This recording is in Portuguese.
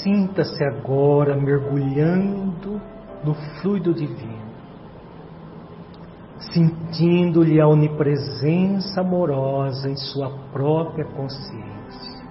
Sinta-se agora mergulhando no fluido divino, sentindo-lhe a onipresença amorosa em sua própria consciência.